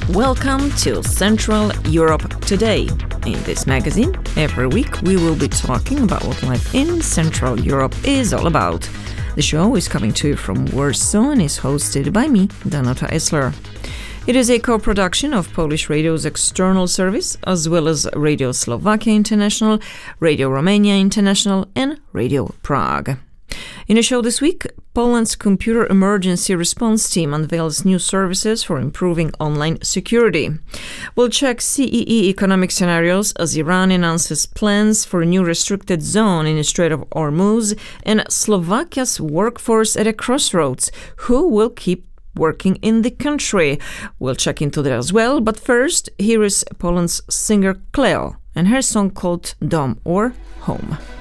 Welcome to Central Europe Today. In this magazine, every week we will be talking about what life in Central Europe is all about. The show is coming to you from Warsaw and is hosted by me, Danuta Essler. It is a co-production of Polish Radio's external service, as well as Radio Slovakia International, Radio Romania International, and Radio Prague. In a show this week, Poland's Computer Emergency Response Team unveils new services for improving online security. We'll check CEE economic scenarios as Iran announces plans for a new restricted zone in the Strait of Hormuz, and Slovakia's workforce at a crossroads. Who will keep working in the country? We'll check into that as well, but first, here is Poland's singer Cleo and her song called Dom or Home.